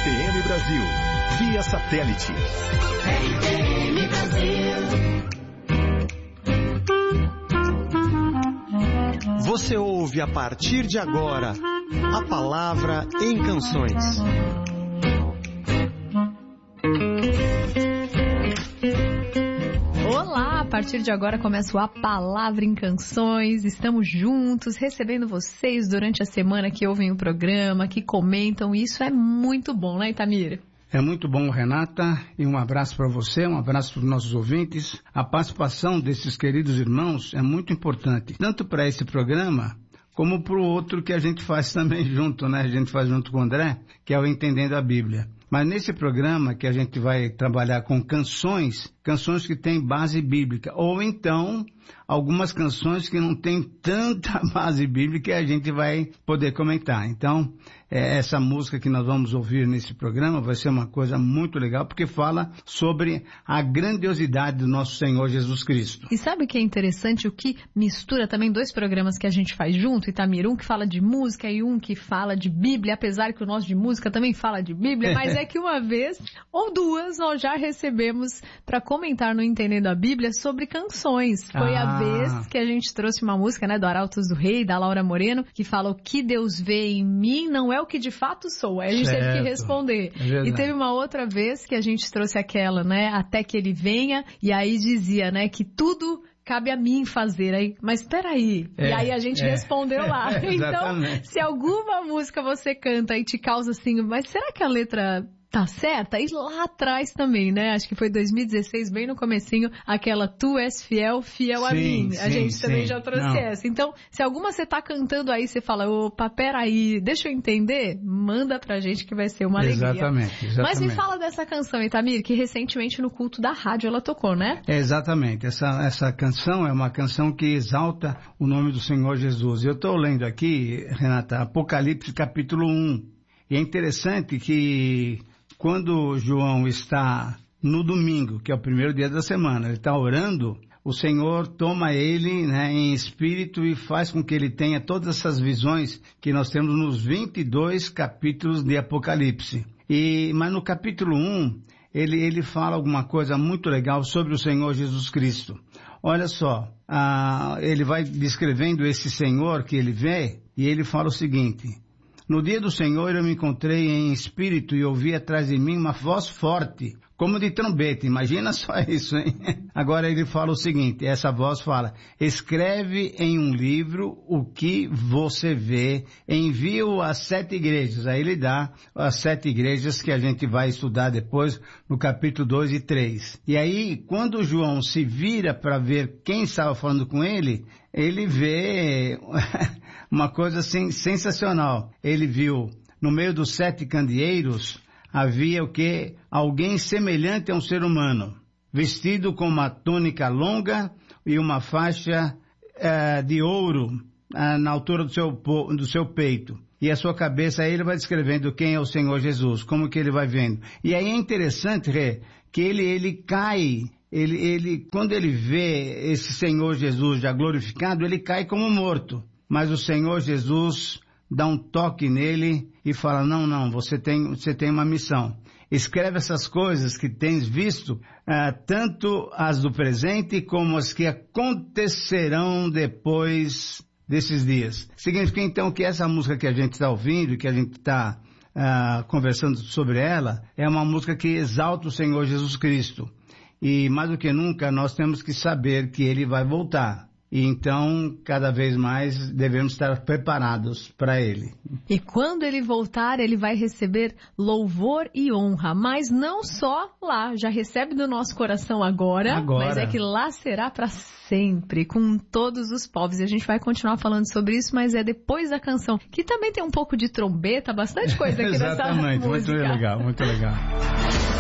RTM Brasil, via satélite. RTM Brasil. Você ouve a partir de agora a Palavra em Canções. Olá, a partir de agora começa a Palavra em Canções. Estamos juntos, recebendo vocês durante a semana que ouvem o programa, que comentam. Isso é muito bom, né, Itamir? É muito bom, Renata, e um abraço para você, um abraço para os nossos ouvintes. A participação desses queridos irmãos é muito importante, tanto para esse programa, como para o outro que a gente faz também junto, né? A gente faz junto com o André, que é o Entendendo a Bíblia. Mas nesse programa que a gente vai trabalhar com canções que têm base bíblica, ou então algumas canções que não têm tanta base bíblica e a gente vai poder comentar. Então, essa música que nós vamos ouvir nesse programa vai ser uma coisa muito legal, porque fala sobre a grandiosidade do nosso Senhor Jesus Cristo. E sabe o que é interessante? O que mistura também dois programas que a gente faz junto, Itamir, um que fala de música e um que fala de Bíblia, apesar que o nosso de música também fala de Bíblia, mas é que uma vez ou duas nós já recebemos para comentar no Entendendo a Bíblia sobre canções. Foi a vez que a gente trouxe uma música, né, do Arautos do Rei, da Laura Moreno, que fala: o que Deus vê em mim não é o que de fato sou. Aí a gente teve que responder. E teve uma outra vez que a gente trouxe aquela, né, até que ele venha, e aí dizia, né, que tudo cabe a mim fazer. Aí, mas peraí. E aí a gente respondeu lá. Então, se alguma música você canta e te causa assim, mas será que a letra tá certa? E lá atrás também, né? Acho que foi 2016, bem no comecinho, aquela Tu és fiel, fiel a mim. A gente também já trouxe essa. Então, se alguma você tá cantando aí, você fala: opa, peraí, deixa eu entender, manda pra gente que vai ser uma alegria. Exatamente. Mas me fala dessa canção, Itamir, que recentemente no culto da rádio ela tocou, né? Exatamente. Essa canção é uma canção que exalta o nome do Senhor Jesus. Eu tô lendo aqui, Renata, Apocalipse capítulo 1. E é interessante que quando João está no domingo, que é o primeiro dia da semana, ele está orando, o Senhor toma ele, né, em espírito e faz com que ele tenha todas essas visões que nós temos nos 22 capítulos de Apocalipse. Mas no capítulo 1, ele fala alguma coisa muito legal sobre o Senhor Jesus Cristo. Olha só, ele vai descrevendo esse Senhor que ele vê, e ele fala o seguinte: no dia do Senhor eu me encontrei em espírito e ouvi atrás de mim uma voz forte, como de trombeta. Imagina só isso, hein? Agora ele fala o seguinte, essa voz fala: escreve em um livro o que você vê, envia-o às 7 igrejas. Aí ele dá as 7 igrejas que a gente vai estudar depois no capítulo 2 e 3. E aí, quando João se vira para ver quem estava falando com ele vê uma coisa assim sensacional. Ele viu, no meio dos 7 candeeiros, havia o quê? Alguém semelhante a um ser humano, vestido com uma túnica longa e uma faixa de ouro na altura do seu peito. E a sua cabeça, aí ele vai descrevendo quem é o Senhor Jesus, como que ele vai vendo. E aí é interessante, que ele cai, quando ele vê esse Senhor Jesus já glorificado, ele cai como morto. Mas o Senhor Jesus dá um toque nele e fala: não, você tem uma missão. Escreve essas coisas que tens visto, tanto as do presente como as que acontecerão depois desses dias. Significa então que essa música que a gente está ouvindo, que a gente está conversando sobre ela, é uma música que exalta o Senhor Jesus Cristo. E mais do que nunca nós temos que saber que ele vai voltar. E então, cada vez mais, devemos estar preparados para ele. E quando ele voltar, ele vai receber louvor e honra. Mas não só lá, já recebe do nosso coração agora. Mas é que lá será para sempre, com todos os povos. E a gente vai continuar falando sobre isso, mas é depois da canção, que também tem um pouco de trombeta, bastante coisa aqui nessa música. Exatamente, muito legal, muito legal.